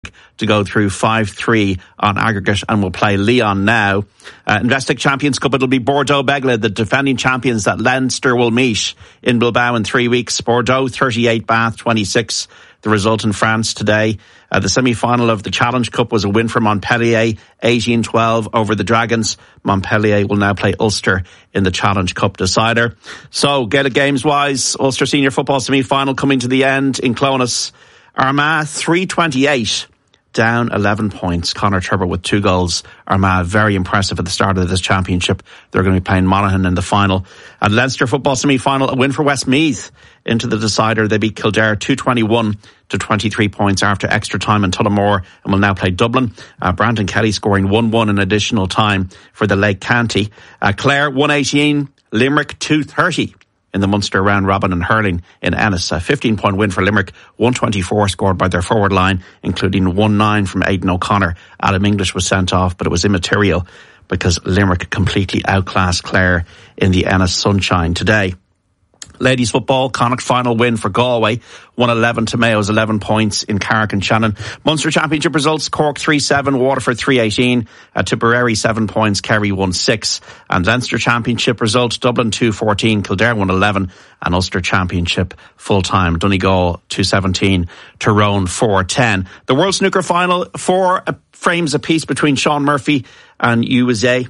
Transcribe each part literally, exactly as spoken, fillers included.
to go through five three on aggregate and will play Lyon now. Uh, Investec Champions Cup, it'll be Bordeaux-Bègles, the defending champions that Leinster will meet in Bilbao in three weeks. Bordeaux thirty-eight, Bath twenty-six. The result in France today. Uh, the semi-final of the Challenge Cup was a win for Montpellier, eighteen twelve over the Dragons. Montpellier will now play Ulster in the Challenge Cup decider. So, Gaelic games-wise, Ulster Senior Football semi-final coming to the end in Clones. Armagh three twenty-eight. Down eleven points. Conor Turber with two goals. Armagh very impressive at the start of this championship. They're going to be playing Monaghan in the final. And Leinster football semi-final, a win for Westmeath into the decider. They beat Kildare two twenty-one to twenty-three points after extra time in Tullamore and will now play Dublin. Uh, Brandon Kelly scoring one one in additional time for the Lake County. Uh, Clare one eighteen, Limerick two thirty. In the Munster round robin and hurling in Ennis. A fifteen point win for Limerick, one twenty-four scored by their forward line, including one nine from Aidan O'Connor. Adam English was sent off, but it was immaterial because Limerick completely outclassed Clare in the Ennis sunshine today. Ladies football, Connacht final win for Galway, one eleven to Mayo's eleven points in Carrick and Shannon. Munster Championship results, Cork three seven, Waterford three eighteen, uh, Tipperary seven points, Kerry one six. And Leinster Championship results, Dublin two fourteen, Kildare one eleven, and Ulster Championship full-time, Donegal two seventeen, Tyrone four ten. The World Snooker Final, four frames apiece between Sean Murphy and U S A,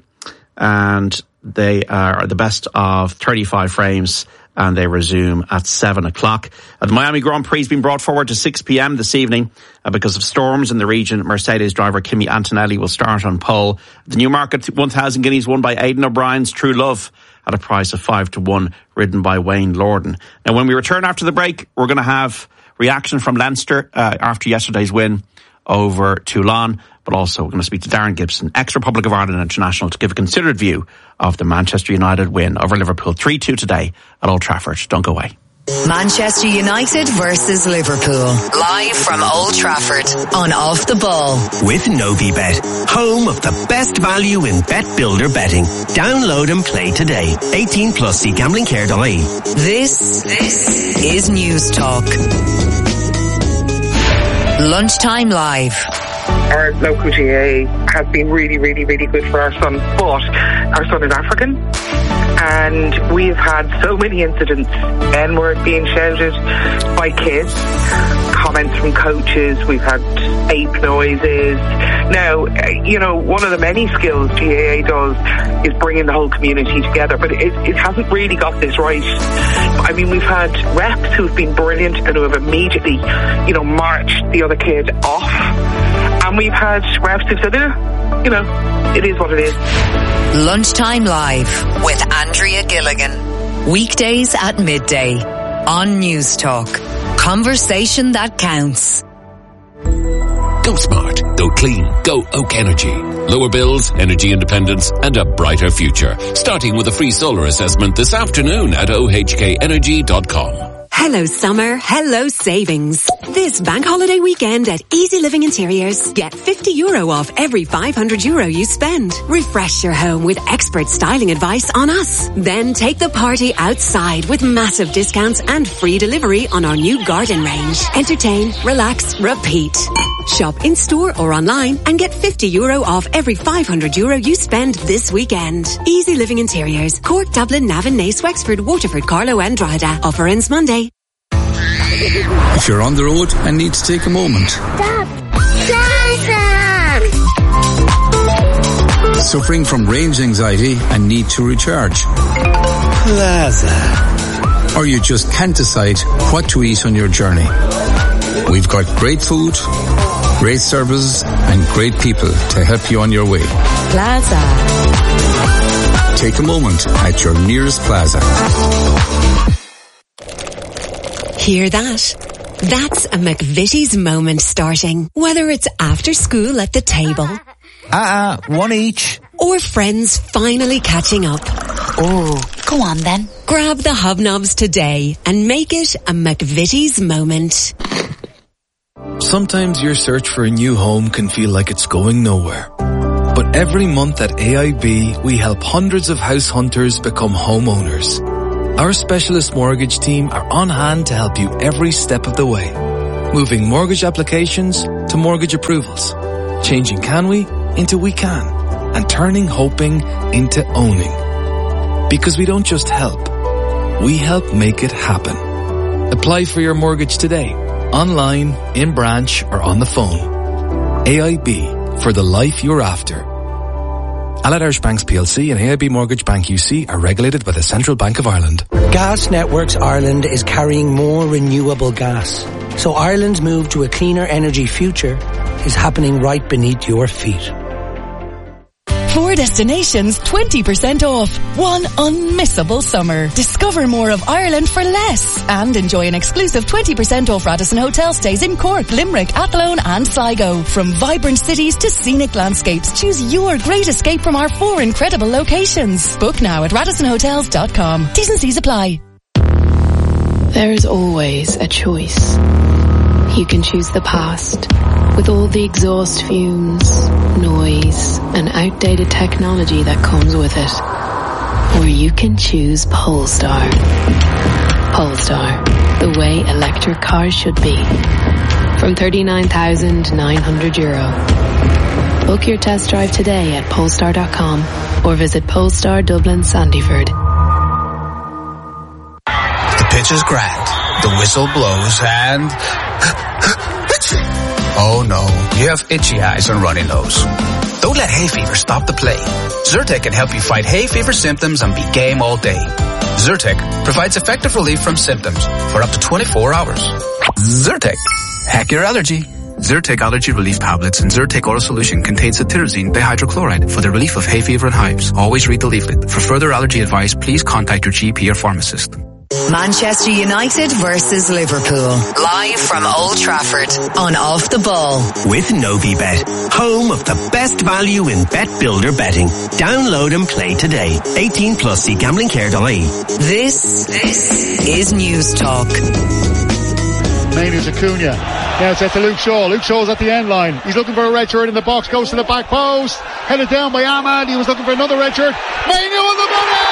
and they are the best of thirty-five frames. And they resume at seven o'clock. Uh, the Miami Grand Prix has been brought forward to six p.m. this evening uh, because of storms in the region. Mercedes driver Kimi Antonelli will start on pole. The Newmarket one thousand guineas won by Aidan O'Brien's True Love at a price of five to one, ridden by Wayne Lorden. Now, when we return after the break, we're going to have reaction from Leinster uh, after yesterday's win over Toulon. But also we're going to speak to Darren Gibson, ex-Republic of Ireland international, to give a considered view of the Manchester United win over Liverpool three two today at Old Trafford. Don't go away. Manchester United versus Liverpool. Live from Old Trafford on Off the Ball. With NoviBet, home of the best value in bet builder betting. Download and play today. eighteen plus, see gambling care dot I E. This, this is News Talk. Lunchtime Live. Our local G A A has been really, really, really good for our son, but our son is African, and we've had so many incidents. N-word being shouted by kids, comments from coaches, we've had ape noises. Now, you know, one of the many skills G A A does is bringing the whole community together, but it, it hasn't really got this right. I mean, we've had reps who've been brilliant and who have immediately, you know, marched the other kid off. And we've had reps who've said, eh, you know, it is what it is. Lunchtime Live with Andrea Gilligan. Weekdays at midday on News Talk. Conversation that counts. Go smart, go clean, go Oak Energy. Lower bills, energy independence, and a brighter future. Starting with a free solar assessment this afternoon at O H K energy dot com. Hello summer, hello savings. This bank holiday weekend at Easy Living Interiors, get fifty euro off every five hundred euro you spend. Refresh your home with expert styling advice on us. Then take the party outside with massive discounts and free delivery on our new garden range. Entertain, relax, repeat. Shop in store or online and get fifty euro off every five hundred euro you spend this weekend. Easy Living Interiors, Cork, Dublin, Navan, Naas, Wexford, Waterford, Carlow and Drogheda. Offer ends Monday. If you're on the road and need to take a moment. Stop. Plaza. Suffering from range anxiety and need to recharge. Plaza. Or you just can't decide what to eat on your journey. We've got great food, great services and great people to help you on your way. Plaza. Take a moment at your nearest Plaza. Hear that? That's a McVitie's moment starting. Whether it's after school at the table. Uh-uh, one each. Or friends finally catching up. Oh, go on then. Grab the hobnobs today and make it a McVitie's moment. Sometimes your search for a new home can feel like it's going nowhere. But every month at A I B, we help hundreds of house hunters become homeowners. Our specialist mortgage team are on hand to help you every step of the way. Moving mortgage applications to mortgage approvals. Changing can we into we can. And turning hoping into owning. Because we don't just help. We help make it happen. Apply for your mortgage today. Online, in branch or on the phone. A I B, for the life you're after. Allied Irish Banks P L C and A I B Mortgage Bank U C are regulated by the Central Bank of Ireland. Gas Networks Ireland is carrying more renewable gas. So Ireland's move to a cleaner energy future is happening right beneath your feet. Four destinations, twenty percent off. One unmissable summer. Discover more of Ireland for less. And enjoy an exclusive twenty percent off Radisson Hotel stays in Cork, Limerick, Athlone and Sligo. From vibrant cities to scenic landscapes, choose your great escape from our four incredible locations. Book now at radisson hotels dot com. T's and C's apply. There is always a choice. You can choose the past, with all the exhaust fumes, noise, and outdated technology that comes with it. Or you can choose Polestar. Polestar, the way electric cars should be. From thirty-nine thousand nine hundred euro. Book your test drive today at polestar dot com or visit Polestar Dublin Sandyford. The pitch is grand. The whistle blows and... oh no, you have itchy eyes and runny nose. Don't let hay fever stop the play. Zyrtec can help you fight hay fever symptoms and be game all day. Zyrtec provides effective relief from symptoms for up to twenty-four hours. Zyrtec. Hack your allergy. Zyrtec Allergy Relief Tablets and Zyrtec Oral Solution contains cetirizine dihydrochloride for the relief of hay fever and hives. Always read the leaflet. For further allergy advice, please contact your G P or pharmacist. Manchester United versus Liverpool. Live from Old Trafford on Off the Ball. With Novibet, home of the best value in bet builder betting. Download and play today. eighteen plus, see gambling care dot I E. This, this is News Talk. Mainu's Acuna. Now it's at to Luke Shaw. Luke Shaw's at the end line. He's looking for a red shirt in the box. Goes to the back post. Headed down by Ahmad. He was looking for another red shirt. Mainu on the money!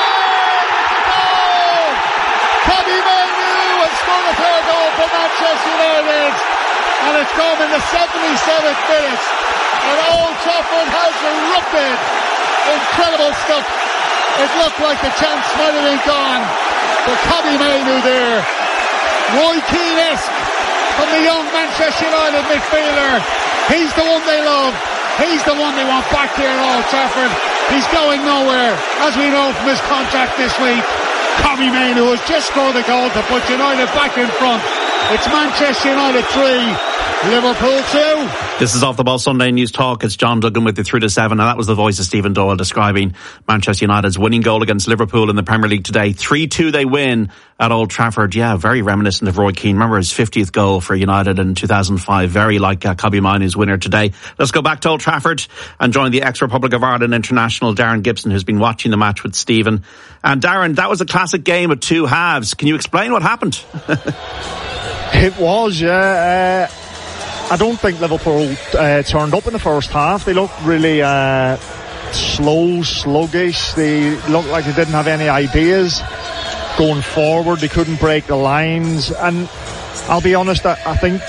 Kobbie Mainoo has scored a third goal for Manchester United, and it's come in the seventy-seventh minute, and Old Trafford has erupted. Incredible stuff. It looked like the chance might have been gone, but Kobbie Mainoo there, Roy Keane-esque from the young Manchester United midfielder. He's the one they love. He's the one they want back here at Old Trafford. He's going nowhere, as we know from his contract this week. Kobbie Mainoo has just scored a goal to put United back in front. It's Manchester United three, Liverpool two. This is Off the Ball Sunday News Talk. It's John Duggan with you through to seven, and that was the voice of Stephen Doyle describing Manchester United's winning goal against Liverpool in the Premier League today. three two they win at Old Trafford. Yeah, very reminiscent of Roy Keane. Remember his fiftieth goal for United in two thousand five. Very like uh, Kobbie Mainoo's winner today. Let's go back to Old Trafford and join the ex-Republic of Ireland international Darren Gibson, who's been watching the match with Stephen. And Darren, that was a classic game of two halves. Can you explain what happened? It was, yeah. Uh, I don't think Liverpool uh, turned up in the first half. They looked really uh, slow, sluggish. They looked like they didn't have any ideas going forward. They couldn't break the lines. And I'll be honest, I, I think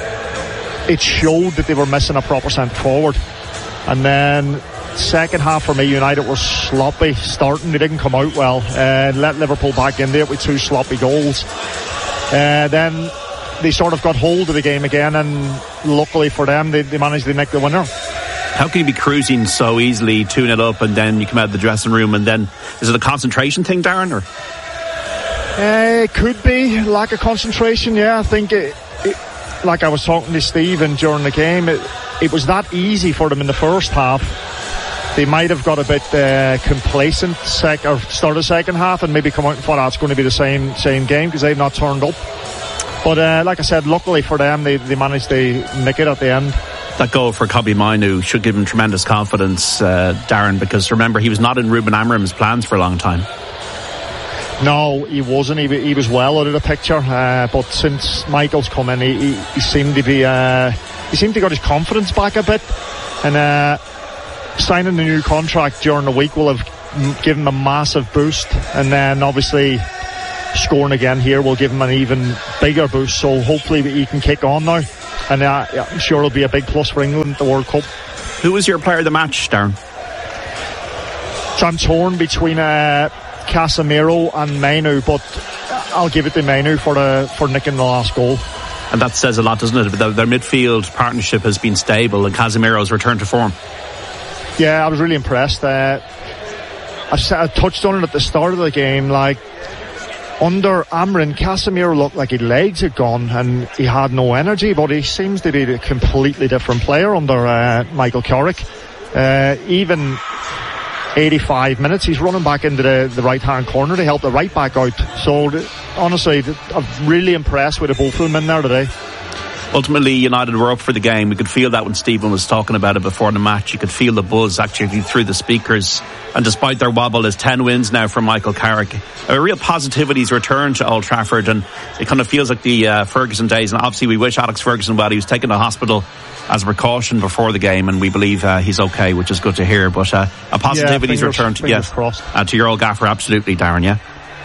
it showed that they were missing a proper centre forward. And then second half for me, United were sloppy starting. They didn't come out well and uh, let Liverpool back in there with two sloppy goals. Uh, then they sort of got hold of the game again, and luckily for them, they, they managed to nick the winner. How can you be cruising so easily, two nil up, and then you come out of the dressing room, and then is it a concentration thing, Darren? Or uh, it could be lack of concentration. Yeah, I think it, it, like I was talking to Stephen during the game, it, it was that easy for them in the first half. They might have got a bit uh, complacent sec or start of second half, and maybe come out and thought, oh, it's going to be the same same game because they've not turned up. But uh, like I said, luckily for them, they, they managed to nick it at the end. That goal for Kobbie Mainoo should give him tremendous confidence, uh, Darren, because remember, he was not in Ruben Amorim's plans for a long time. No, he wasn't. He, he was well out of the picture. Uh, but since Michael's come in, he, he, he seemed to be, uh, he seemed to got his confidence back a bit. And uh, signing the new contract during the week will have given him a massive boost. And then obviously scoring again here will give him an even bigger boost. So hopefully he can kick on now, and uh, I'm sure it'll be a big plus for England at the World Cup. Who was your player of the match, Darren? So I'm torn between uh, Casemiro and Mainu, but I'll give it to Mainu for the for nicking the last goal. And that says a lot, doesn't it? Their, their midfield partnership has been stable, and Casemiro's returned to form. Yeah, I was really impressed. Uh, I, I touched on it at the start of the game. Like, under Amrin, Casemiro looked like his legs had gone and he had no energy, but he seems to be a completely different player under uh, Michael Carrick. Uh, even eighty-five minutes, he's running back into the, the right-hand corner to help the right back out. So, honestly, I'm really impressed with the both of them in there today. Ultimately, United were up for the game. We could feel that when Stephen was talking about it before the match. You could feel the buzz actually through the speakers. And despite their wobble, there's ten wins now from Michael Carrick. A real positivity's returned to Old Trafford, and it kind of feels like the uh, Ferguson days. And obviously, we wish Alex Ferguson well. He was taken to hospital as a precaution before the game, and we believe uh, he's okay, which is good to hear. But uh, a positivity's yeah, fingers, returned. Fingers yes, crossed. Uh, to your old gaffer, absolutely, Darren. Yeah.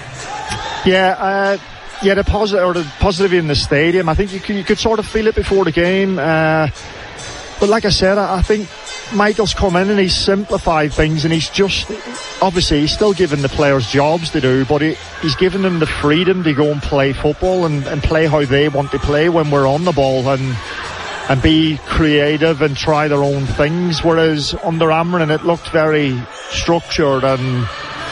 Yeah. Uh, Yeah, the positive or the positivity in the stadium. I think you could, you could sort of feel it before the game. Uh, but like I said, I, I think Michael's come in and he's simplified things, and he's just obviously he's still giving the players jobs to do, but he, he's giving them the freedom to go and play football and, and play how they want to play when we're on the ball, and and be creative and try their own things. Whereas under Amrin, it looked very structured, and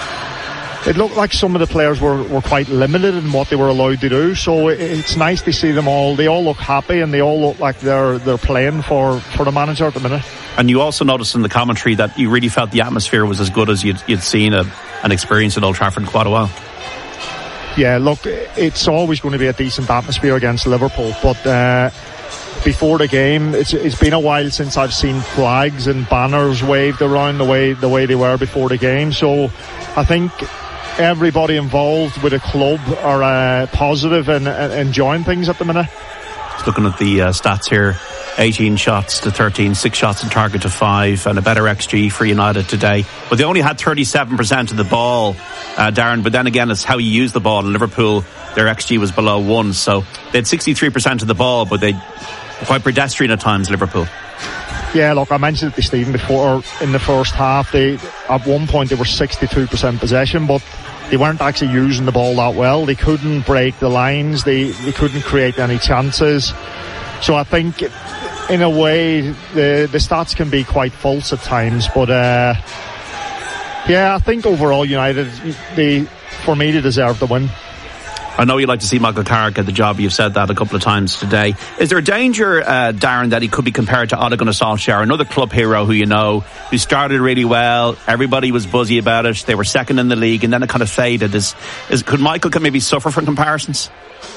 it looked like some of the players were, were quite limited in what they were allowed to do. So it, it's nice to see them all. They all look happy, and they all look like they're they're playing for, for the manager at the minute. And you also noticed in the commentary that you really felt the atmosphere was as good as you'd, you'd seen a, an experience at Old Trafford in quite a while. Yeah, look, it's always going to be a decent atmosphere against Liverpool, but uh, before the game, it's it's been a while since I've seen flags and banners waved around the way the way they were before the game. So I think everybody involved with the club are uh, positive and uh, enjoying things at the minute. Just looking at the uh, stats here, eighteen shots to thirteen, six shots on target to five, and a better X G for United today. But they only had thirty-seven percent of the ball, uh, Darren. But then again, it's how you use the ball. In Liverpool, their X G was below one, so they had sixty-three percent of the ball, but they were quite pedestrian at times, Liverpool. Yeah, look, I mentioned it to Stephen before in the first half. They at one point they were sixty-two percent possession, but they weren't actually using the ball that well. They couldn't break the lines. They they couldn't create any chances. So I think, in a way, the the stats can be quite false at times. But uh, yeah, I think overall United, they for me, they deserve the win. I know you'd like to see Michael Carrick at the job. You've said that a couple of times today. Is there a danger, uh, Darren, that he could be compared to Ole Gunnar Solskjaer, another club hero who you know, who started really well, everybody was buzzy about it, they were second in the league, and then it kind of faded? Is, is could Michael maybe suffer from comparisons?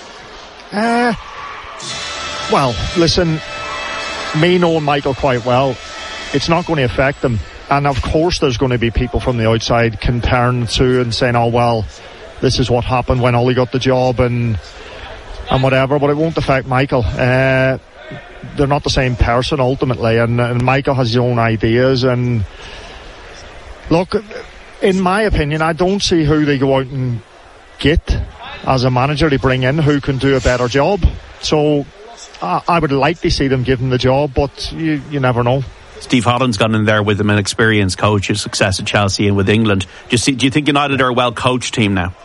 Uh, well, listen, me knowing Michael quite well, it's not going to affect him. And of course there's going to be people from the outside comparing to and saying, oh well, this is what happened when Ollie got the job and and whatever, but it won't affect Michael. Uh, they're not the same person ultimately, and, and Michael has his own ideas. And look, in my opinion, I don't see who they go out and get as a manager to bring in who can do a better job. So I, I would like to see them give him the job, but you, you never know. Steve Holland's gone in there with him, an experienced coach, his success at Chelsea and with England. Do you, see, do you think United are a well-coached team now?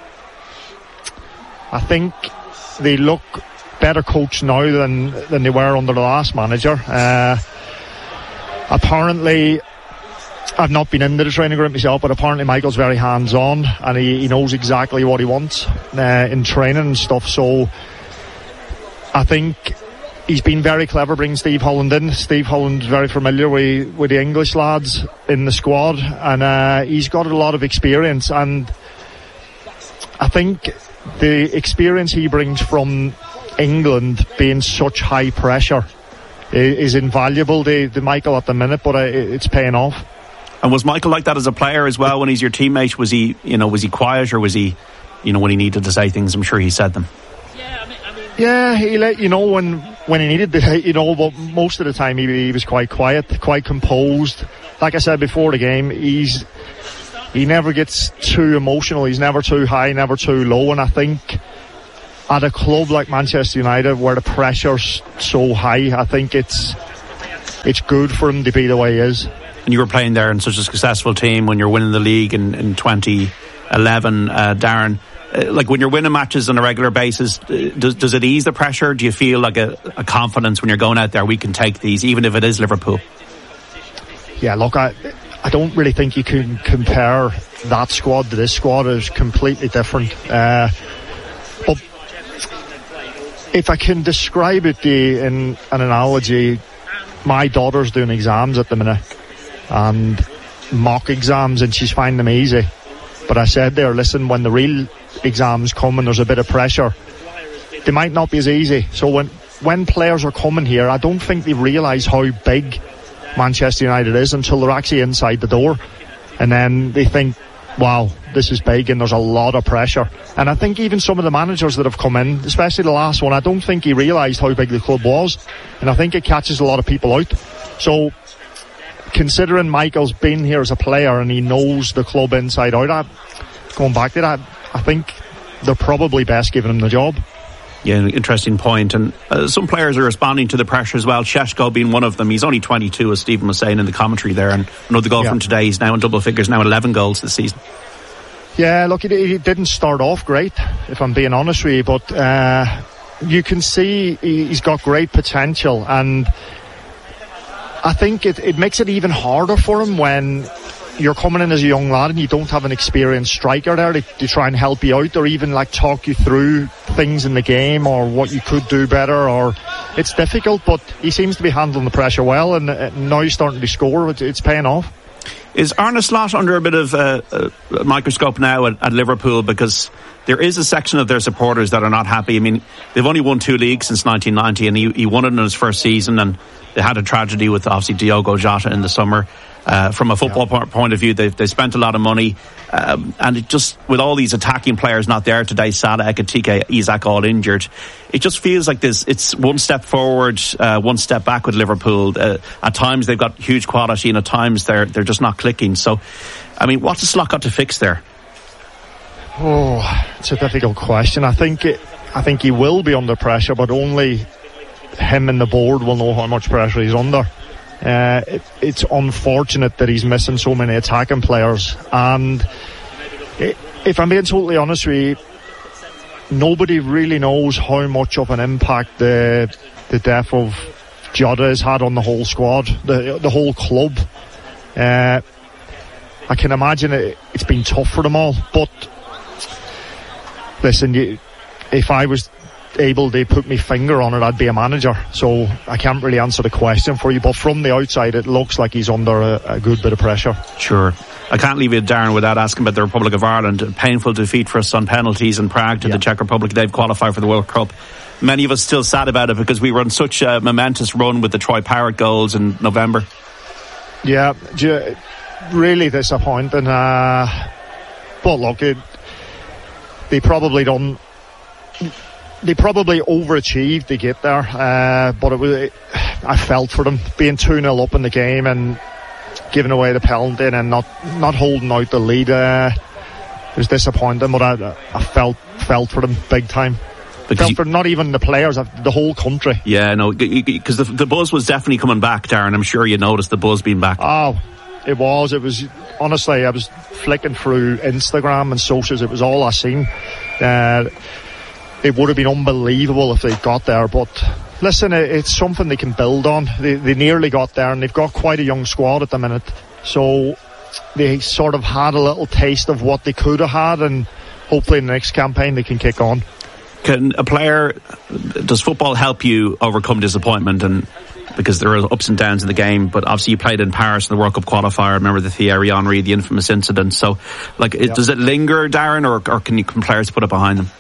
I think they look better coached now than than they were under the last manager. Uh, apparently, I've not been into the training group myself, but apparently Michael's very hands-on and he, he knows exactly what he wants uh, in training and stuff. So I think he's been very clever bringing Steve Holland in. Steve Holland's very familiar with, with the English lads in the squad, and uh, he's got a lot of experience, and I think the experience he brings from England being such high pressure is invaluable to, to Michael at the minute, but it's paying off. And was Michael like that as a player as well when he's your teammate? Was he, you know, was he quiet, or was he, you know, when he needed to say things, I'm sure he said them? Yeah, he let you know when when he needed to, you know, but most of the time he, he was quite quiet, quite composed. Like I said before the game, he's he never gets too emotional. He's never too high, never too low. And I think at a club like Manchester United, where the pressure's so high, I think it's it's good for him to be the way he is. And you were playing there in such a successful team when you're winning the league in, in twenty eleven, uh, Darren. Uh, like when you're winning matches on a regular basis, uh, does does it ease the pressure? Do you feel like a, a confidence when you're going out there, we can take these, even if it is Liverpool? Yeah, look, I I don't really think you can compare that squad to this squad. It's completely different. Uh, but if I can describe it to you in an analogy, my daughter's doing exams at the minute, and mock exams, and she's finding them easy. But I said there, listen, when the real exams come and there's a bit of pressure, they might not be as easy. So when when players are coming here, I don't think they realise how big Manchester United is until they're actually inside the door, and then they think, wow, this is big, and there's a lot of pressure. And I think even some of the managers that have come in, especially the last one, I don't think he realised how big the club was, and I think it catches a lot of people out. So considering Michael's been here as a player and he knows the club inside out, I, going back to that, I think they're probably best giving him the job. Yeah, interesting point. And uh, some players are responding to the pressure as well. Šeško being one of them. He's only twenty-two, as Stephen was saying in the commentary there. And another goal yeah. from today. He's now in double figures, now eleven goals this season. Yeah, look, he, he didn't start off great, if I'm being honest with you. But uh, you can see he's got great potential. And I think it, it makes it even harder for him when you're coming in as a young lad and you don't have an experienced striker there to, to try and help you out, or even like talk you through things in the game or what you could do better. Or it's difficult, but he seems to be handling the pressure well, and uh, now he's starting to score. It's, it's paying off. Is Arne Slot under a bit of uh, a microscope now at, at Liverpool, because there is a section of their supporters that are not happy? I mean, they've only won two leagues since nineteen ninety, and he, he won it in his first season, and they had a tragedy with obviously Diogo Jota in the summer. Uh, from a football yeah. point of view, they've, they spent a lot of money, um, and it just, with all these attacking players not there today, Salah, Ekitike, Isak all injured, it just feels like this. It's one step forward, uh, one step back with Liverpool. Uh, at times they've got huge quality, and at times they're they're just not clicking. So, I mean, what's the Slot got to fix there? Oh, it's a difficult question. I think it, I think he will be under pressure, but only him and the board will know how much pressure he's under. Uh, it, it's unfortunate that he's missing so many attacking players, and it, if I'm being totally honest with you, nobody really knows how much of an impact the the death of Jota has had on the whole squad, the the whole club. Uh, I can imagine it, it's been tough for them all, but listen, you, if I was able to put my finger on it, I'd be a manager, so I can't really answer the question for you, but from the outside it looks like he's under a, a good bit of pressure. Sure. I can't leave it, Darren, without asking about the Republic of Ireland. A painful defeat for us on penalties in Prague to yeah. the Czech Republic. They've qualified for the World Cup. Many of us still sad about it because we were on such a momentous run with the Troy Parrott goals in November. Yeah, really disappointing. Uh, but look, it, they probably done They probably overachieved to get there, uh, but it was, it, I felt for them being two nil up in the game and giving away the penalty and not, not holding out the lead. Uh, it was disappointing, but I, I felt felt for them big time. Because felt you, for not even the players, the whole country. Yeah, no, because the, the buzz was definitely coming back, Darren. I'm sure you noticed the buzz being back. Oh, it was. It was honestly, I was flicking through Instagram and socials. It was all I seen. Uh, It would have been unbelievable if they got there, but listen, it's something they can build on. They, they nearly got there, and they've got quite a young squad at the minute, so they sort of had a little taste of what they could have had, and hopefully in the next campaign they can kick on. Can a player, does football help you overcome disappointment? And because there are ups and downs in the game, but obviously you played in Paris in the World Cup qualifier. Remember the Thierry Henry, the infamous incident. So, like, it, yeah. does it linger, Darren, or, or can you can players put it behind them?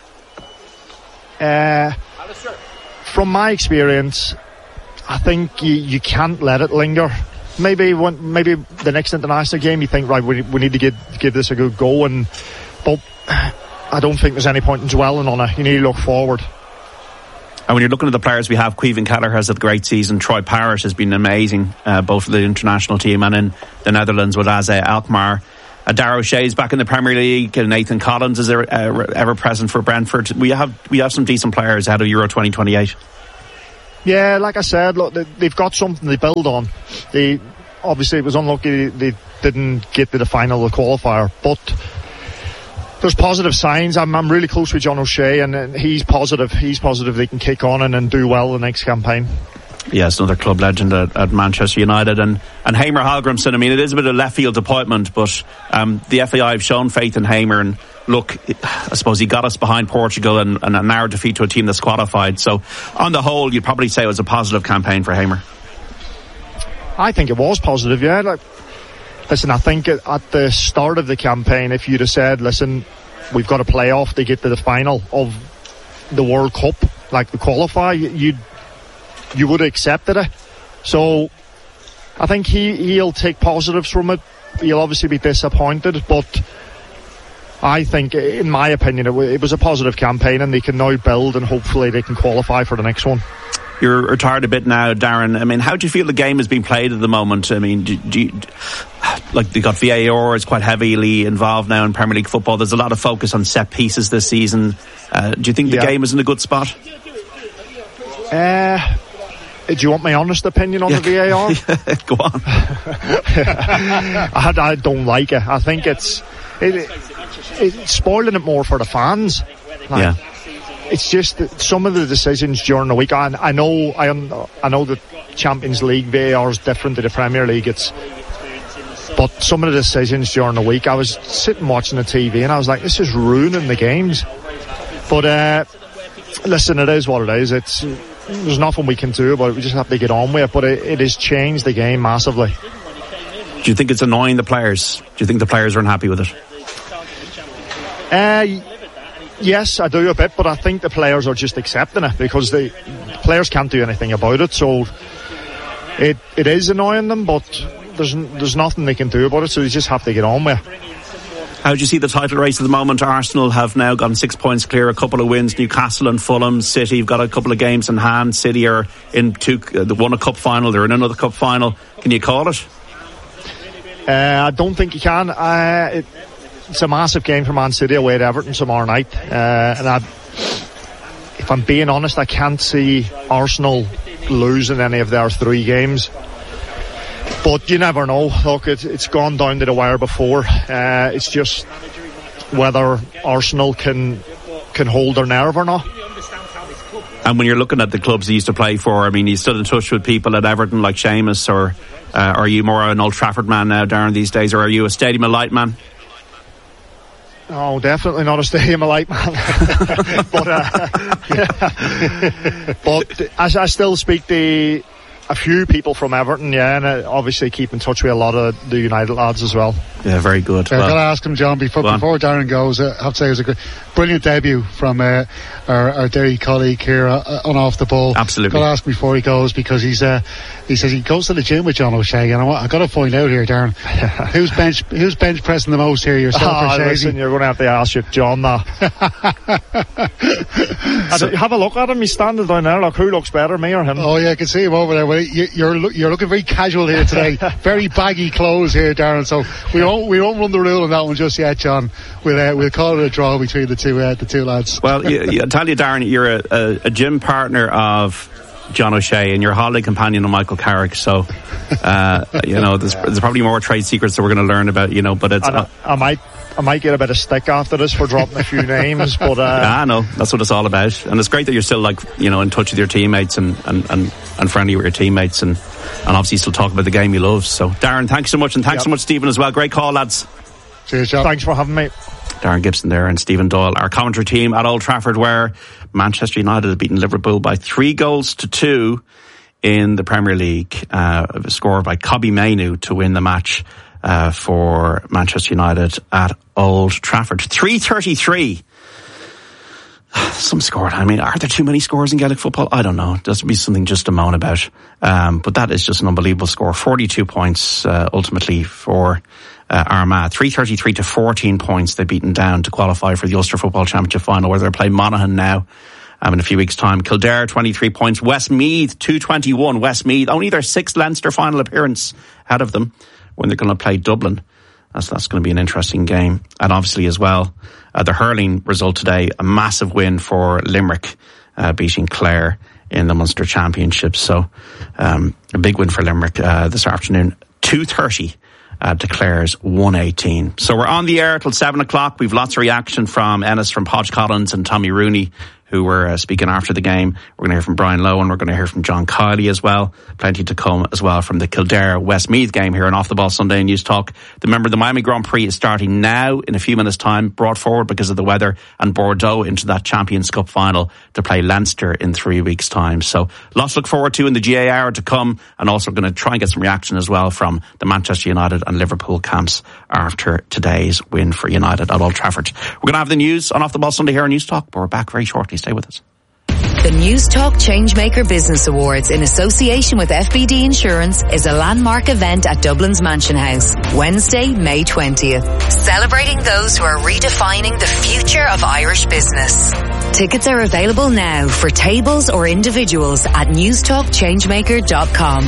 Uh, from my experience, I think you, you can't let it linger. Maybe when, maybe the next international game you think, right, we, we need to give, give this a good go, and but I don't think there's any point in dwelling on it. You need to look forward. And when you're looking at the players we have, Caoimhin Kelleher has had a great season. Troy Parrott has been amazing, uh, both for the international team and in the Netherlands with A Z Alkmaar. Uh, Darragh O'Shea's back in the Premier League. Uh, Nathan Collins is ever, uh, ever present for Brentford. We have we have some decent players ahead of Euro twenty twenty-eight. Yeah, like I said, look, they, they've got something to build on. They obviously it was unlucky they didn't get to the final of the qualifier, but there's positive signs. I'm, I'm really close with John O'Shea, and, and he's positive. He's positive they can kick on and, and do well the next campaign. Yes, another club legend at, at Manchester United. And, and Hamer Hallgrimsson, I mean, it is a bit of a left field appointment, but um, the F A I have shown faith in Hamer, and look, I suppose he got us behind Portugal and, and a narrow defeat to a team that's qualified. So on the whole, you'd probably say it was a positive campaign for Hamer. I think it was positive, yeah. Like, listen, I think at the start of the campaign, if you'd have said, listen, we've got a playoff to get to the final of the World Cup, like the qualifier, you'd you would have accepted it. So I think he, he'll take positives from it. He'll obviously be disappointed, but I think, in my opinion, it, w- it was a positive campaign, and they can now build, and hopefully they can qualify for the next one. You're retired a bit now, Darren. I mean, how do you feel the game is being played at the moment? I mean, do, do you, like they got V A R is quite heavily involved now in Premier League football. There's a lot of focus on set pieces this season. Uh, do you think the yeah. game is in a good spot? Uh... Do you want my honest opinion on yeah. the V A R? Go on. I, I don't like it. I think it's it, it's spoiling it more for the fans. Like, yeah. It's just that some of the decisions during the week. I, I know I I know that Champions League V A R is different to the Premier League. It's but some of the decisions during the week, I was sitting watching the T V and I was like, this is ruining the games. But uh, listen, it is what it is. It's There's nothing we can do about it. We just have to get on with it. But it, it has changed the game massively. Do you think it's annoying the players? Do you think the players are unhappy with it? Uh, yes, I do a bit. But I think the players are just accepting it because the players can't do anything about it. So it it is annoying them, but there's there's nothing they can do about it. So they just have to get on with it. How do you see the title race at the moment? Arsenal have now gone six points clear, a couple of wins. Newcastle and Fulham. City have got a couple of games in hand. City are in two, uh, they won a cup final, they're in another cup final. Can you call it? Uh, I don't think you can. Uh, it, it's a massive game for Man City away at Everton tomorrow night. Uh, and I, if I'm being honest, I can't see Arsenal losing any of their three games. But you never know. Look, it, it's gone down to the wire before. Uh, it's just whether Arsenal can can hold their nerve or not. And when you're looking at the clubs he used to play for, I mean, he's still in touch with people at Everton like Seamus, or uh, are you more an Old Trafford man now, Darren, these days, or are you a Stadium of Light man? Oh, definitely not a Stadium of Light man. but uh, yeah. but I, I still speak to a few people from Everton, yeah, and uh, obviously keep in touch with a lot of the United lads as well. Yeah, very good. Yeah, well, I've got to ask him, John, before, before Darren goes, uh, I have to say it was a good, brilliant debut from uh, our, our Derry colleague here uh, on Off the Ball. Absolutely. I've got to ask him before he goes, because he's uh, he says he goes to the gym with John O'Shea, and I've got to find out here, Darren, who's bench who's bench pressing the most here, yourself oh, or Shazy? Listen, you're going to have to ask your John that. so, have a look at him, he's standing down there, like, who looks better, me or him? Oh yeah, I can see him over there. Well, you, you're you're looking very casual here today, very baggy clothes here, Darren, so we won't we won't run the rule on that one just yet, John. We'll uh, we'll call it a draw between the two uh, the two lads. Well, you, you, I'll tell you, Darren, you're a, a, a gym partner of John O'Shea and you're a holiday companion of Michael Carrick, so uh, you know there's, there's probably more trade secrets that we're going to learn about, you know. But it's I, uh, I might I might get a bit of stick after this for dropping a few names, but uh, ah, no, that's what it's all about. And it's great that you're still, like, you know, in touch with your teammates and and, and, and friendly with your teammates, and and obviously still talk about the game you love. So, Darren, thanks so much, and thanks yep. so much, Stephen, as well. Great call, lads. Cheers, John. Thanks for having me. Darren Gibson there and Stephen Doyle, our commentary team at Old Trafford, where Manchester United have beaten Liverpool by three goals to two in the Premier League. Uh, a score by Kobbie Mainoo to win the match uh, for Manchester United at Old Trafford. three thirty-three. Some score. I mean, are there too many scores in Gaelic football? I don't know. There's be something just to moan about. Um, but that is just an unbelievable score. forty-two points uh, ultimately for uh, Armagh. three thirty-three to fourteen points they've beaten down to qualify for the Ulster Football Championship final, where they'll play Monaghan now um, in a few weeks' time. Kildare, twenty-three points. Westmeath, two twenty-one. Westmeath, only their sixth Leinster final appearance ahead of them, when they're going to play Dublin That's, that's going to be an interesting game. And obviously as well, uh, the hurling result today, a massive win for Limerick, uh, beating Clare in the Munster Championships. So um, a big win for Limerick uh, this afternoon. two thirty uh, declares one eighteen. So we're on the air till seven o'clock. We've lots of reaction from Ennis, from Podge Collins and Tommy Rooney, who were uh, speaking after the game. We're going to hear from Brian Lowen. We're going to hear from John Kiley as well. Plenty to come as well from the Kildare-Westmeath game here on Off the Ball Sunday News Talk. Remember, the Miami Grand Prix is starting now in a few minutes' time, brought forward because of the weather, and Bordeaux into that Champions Cup final to play Leinster in three weeks' time. So lots to look forward to in the G A A hour to come, and also going to try and get some reaction as well from the Manchester United and Liverpool camps after today's win for United at Old Trafford. We're going to have the news on Off the Ball Sunday here on News Talk, but we're back very shortly. Stay with us. The News Talk Changemaker Business Awards in association with F B D Insurance is a landmark event at Dublin's Mansion House, Wednesday, May twentieth. Celebrating those who are redefining the future of Irish business. Tickets are available now for tables or individuals at newstalk changemaker dot com.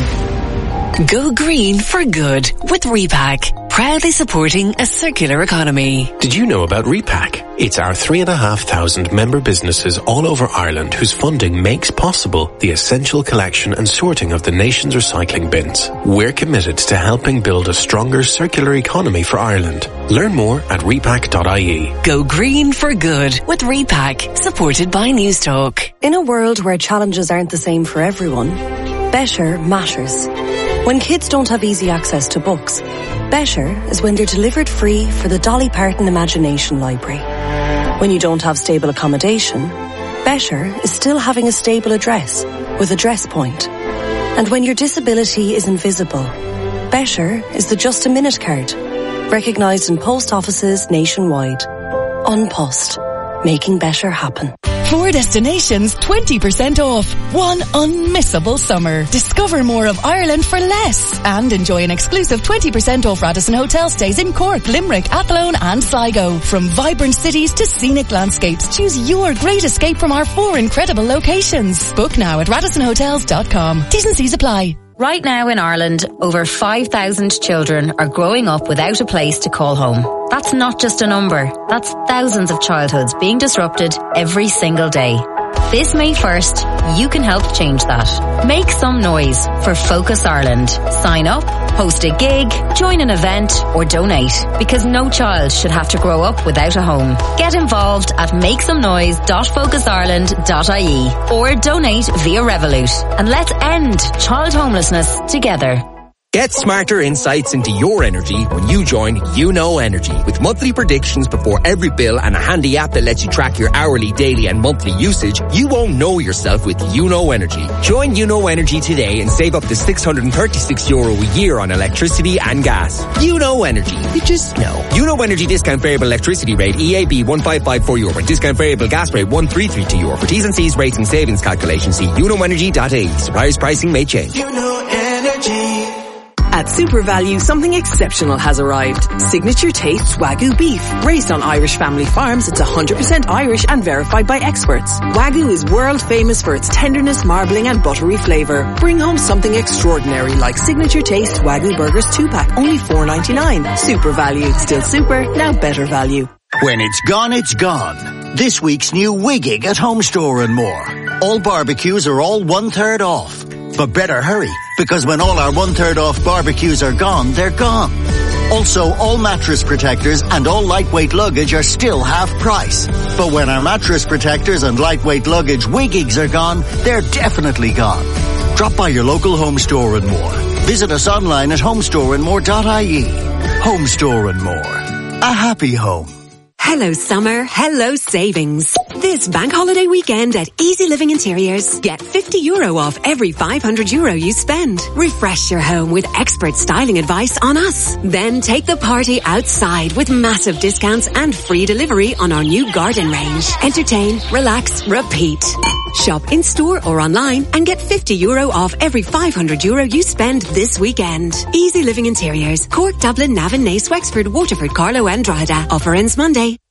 Go green for good with Repack, proudly supporting a circular economy. Did you know about Repack? It's our three and a half thousand member businesses all over Ireland whose funding makes possible the essential collection and sorting of the nation's recycling bins. We're committed to helping build a stronger circular economy for Ireland. Learn more at repack dot I E. Go green for good with Repack, supported by News Talk. In a world where challenges aren't the same for everyone, better matters. When kids don't have easy access to books, better is when they're delivered free for the Dolly Parton Imagination Library. When you don't have stable accommodation, better is still having a stable address with Address Point. And when your disability is invisible, better is the Just a Minute card, recognised in post offices nationwide. An Post, making better happen. Four destinations, twenty percent off. One unmissable summer. Discover more of Ireland for less. And enjoy an exclusive twenty percent off Radisson Hotel stays in Cork, Limerick, Athlone and Sligo. From vibrant cities to scenic landscapes, choose your great escape from our four incredible locations. Book now at radisson hotels dot com. T's and C's apply. Right now in Ireland, over five thousand children are growing up without a place to call home. That's not just a number. That's thousands of childhoods being disrupted every single day. This May first, you can help change that. Make some noise for Focus Ireland. Sign up, host a gig, join an event, or donate, because no child should have to grow up without a home. Get involved at make some noise dot focus ireland dot I E or donate via Revolut. And let's end child homelessness together. Get smarter insights into your energy when you join YouKnow Energy. With monthly predictions before every bill and a handy app that lets you track your hourly, daily and monthly usage, you won't know yourself with YouKnow Energy. Join YouKnow Energy today and save up to six hundred thirty-six euro a year on electricity and gas. YouKnow Energy. You just know. YouKnow Energy discount variable electricity rate E A B one five five four euro and discount variable gas rate one three three two euro. For T's and C's rates and savings calculations, see you know energy dot I E. Suppliers pricing may change. YouKnow Energy. At Super Value, something exceptional has arrived. Signature Taste Wagyu beef. Raised on Irish family farms, it's one hundred percent Irish and verified by experts. Wagyu is world famous for its tenderness, marbling and buttery flavour. Bring home something extraordinary like Signature Taste Wagyu Burgers two pack, only four ninety-nine. Super Value. Still super, now better value. When it's gone, it's gone. This week's new Wiggig at Home Store and More. All barbecues are all one third off. But better hurry, because when all our one-third off barbecues are gone, they're gone. Also, all mattress protectors and all lightweight luggage are still half price. But when our mattress protectors and lightweight luggage Wiggigs are gone, they're definitely gone. Drop by your local Home Store and More. Visit us online at home store and more dot I E. Home Store and More. A happy home. Hello summer, hello savings. This bank holiday weekend at Easy Living Interiors, get fifty euro off every five hundred euro you spend. Refresh your home with expert styling advice on us. Then take the party outside with massive discounts and free delivery on our new garden range. Entertain, relax, repeat. Shop in store or online and get fifty euro off every five hundred euro you spend this weekend. Easy Living Interiors, Cork, Dublin, Navan, Naas, Wexford, Waterford, Carlow and Drogheda. Offer ends Monday.